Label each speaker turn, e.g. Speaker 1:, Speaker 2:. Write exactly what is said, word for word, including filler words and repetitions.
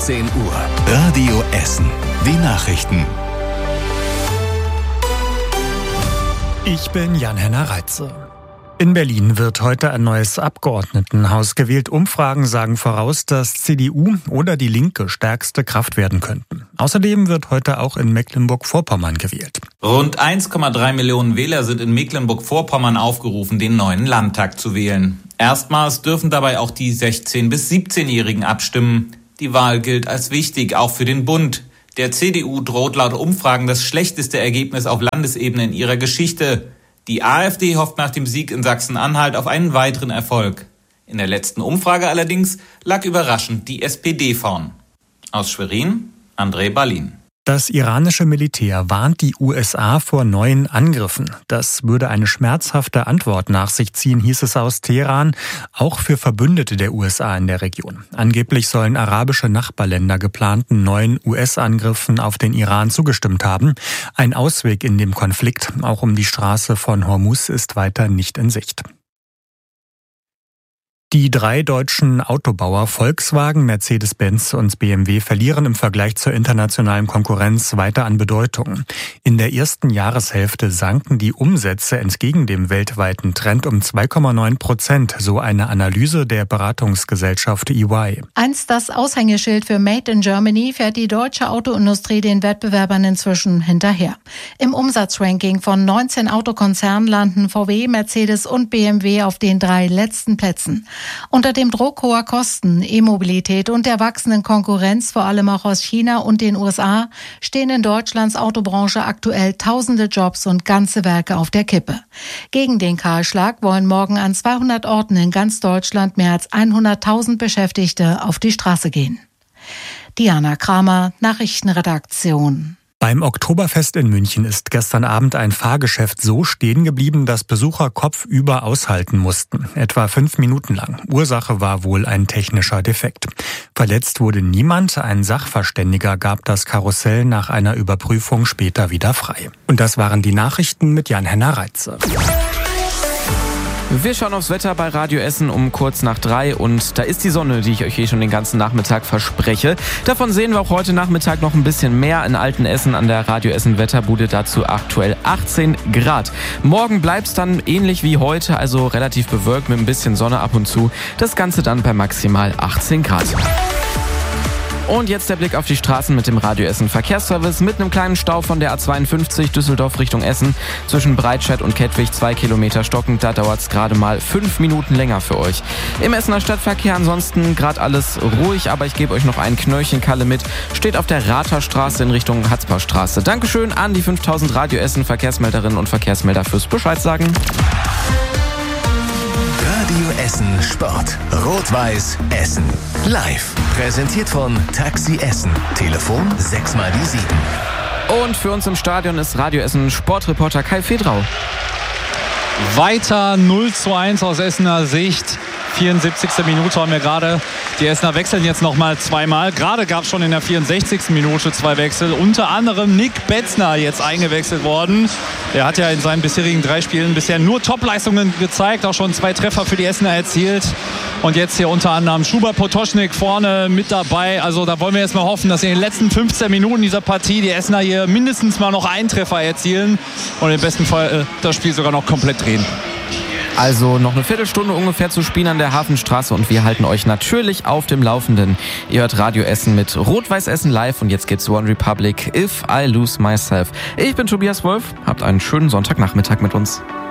Speaker 1: achtzehn Uhr. Radio Essen. Die Nachrichten.
Speaker 2: Ich bin Jan-Henner Reitze. In Berlin wird heute ein neues Abgeordnetenhaus gewählt. Umfragen sagen voraus, dass C D U oder die Linke stärkste Kraft werden könnten. Außerdem wird heute auch in Mecklenburg-Vorpommern gewählt.
Speaker 3: Rund eins Komma drei Millionen Wähler sind in Mecklenburg-Vorpommern aufgerufen, den neuen Landtag zu wählen. Erstmals dürfen dabei auch die sechzehn- bis siebzehnjährigen abstimmen. Die Wahl gilt als wichtig, auch für den Bund. Der C D U droht laut Umfragen das schlechteste Ergebnis auf Landesebene in ihrer Geschichte. Die AfD hofft nach dem Sieg in Sachsen-Anhalt auf einen weiteren Erfolg. In der letzten Umfrage allerdings lag überraschend die S P D vorn. Aus Schwerin, André Ballin.
Speaker 2: Das iranische Militär warnt die U S A vor neuen Angriffen. Das würde eine schmerzhafte Antwort nach sich ziehen, hieß es aus Teheran, auch für Verbündete der U S A in der Region. Angeblich sollen arabische Nachbarländer geplanten neuen U S-Angriffen auf den Iran zugestimmt haben. Ein Ausweg in dem Konflikt, auch um die Straße von Hormuz, ist weiter nicht in Sicht. Die drei deutschen Autobauer Volkswagen, Mercedes-Benz und B M W verlieren im Vergleich zur internationalen Konkurrenz weiter an Bedeutung. In der ersten Jahreshälfte sanken die Umsätze entgegen dem weltweiten Trend um zwei Komma neun Prozent, so eine Analyse der Beratungsgesellschaft E Y.
Speaker 4: Einst das Aushängeschild für Made in Germany fährt die deutsche Autoindustrie den Wettbewerbern inzwischen hinterher. Im Umsatzranking von neunzehn Autokonzernen landen V W, Mercedes und B M W auf den drei letzten Plätzen. Unter dem Druck hoher Kosten, E-Mobilität und der wachsenden Konkurrenz, vor allem auch aus China und den U S A, stehen in Deutschlands Autobranche aktuell tausende Jobs und ganze Werke auf der Kippe. Gegen den Kahlschlag wollen morgen an zweihundert Orten in ganz Deutschland mehr als hunderttausend Beschäftigte auf die Straße gehen. Diana Kramer, Nachrichtenredaktion.
Speaker 2: Beim Oktoberfest in München ist gestern Abend ein Fahrgeschäft so stehen geblieben, dass Besucher kopfüber aushalten mussten. Etwa fünf Minuten lang. Ursache war wohl ein technischer Defekt. Verletzt wurde niemand. Ein Sachverständiger gab das Karussell nach einer Überprüfung später wieder frei. Und das waren die Nachrichten mit Jan-Henner Reitze.
Speaker 5: Wir schauen aufs Wetter bei Radio Essen um kurz nach drei und da ist die Sonne, die ich euch hier schon den ganzen Nachmittag verspreche. Davon sehen wir auch heute Nachmittag noch ein bisschen mehr in Altenessen an der Radio Essen Wetterbude, dazu aktuell achtzehn Grad. Morgen bleibt's dann ähnlich wie heute, also relativ bewölkt mit ein bisschen Sonne ab und zu. Das Ganze dann bei maximal achtzehn Grad. Und jetzt der Blick auf die Straßen mit dem Radio Essen Verkehrsservice mit einem kleinen Stau von der A zweiundfünfzig Düsseldorf Richtung Essen zwischen Breitscheid und Kettwig, zwei Kilometer stockend. Da dauert es gerade mal fünf Minuten länger für euch. Im Essener Stadtverkehr ansonsten gerade alles ruhig, aber ich gebe euch noch einen Knöllchen Kalle mit. Steht auf der Ratherstraße in Richtung Hatzbaustraße. Dankeschön an die fünftausend Radio Essen Verkehrsmelderinnen und Verkehrsmelder fürs Bescheid sagen.
Speaker 1: Radio Essen Sport. Rot-Weiß Essen. Live. Präsentiert von Taxi Essen. Telefon sechs mal die sieben.
Speaker 5: Und für uns im Stadion ist Radio Essen Sportreporter Kai Fedrau.
Speaker 6: Weiter null zu eins aus Essener Sicht. vierundsiebzigste Minute haben wir gerade. Die Essener wechseln jetzt noch mal zweimal. Gerade gab es schon in der vierundsechzigsten Minute zwei Wechsel. Unter anderem Nick Betzner jetzt eingewechselt worden. Er hat ja in seinen bisherigen drei Spielen bisher nur Topleistungen gezeigt. Auch schon zwei Treffer für die Essener erzielt. Und jetzt hier unter anderem Schubert Potocznik vorne mit dabei. Also da wollen wir jetzt mal hoffen, dass in den letzten fünfzehn Minuten dieser Partie die Essener hier mindestens mal noch einen Treffer erzielen. Und im besten Fall äh, das Spiel sogar noch komplett drehen.
Speaker 5: Also noch eine Viertelstunde ungefähr zu spielen an der Hafenstraße und wir halten euch natürlich auf dem Laufenden. Ihr hört Radio Essen mit Rot-Weiß Essen live und jetzt geht's One Republic, If I Lose Myself. Ich bin Tobias Wolf, habt einen schönen Sonntagnachmittag mit uns.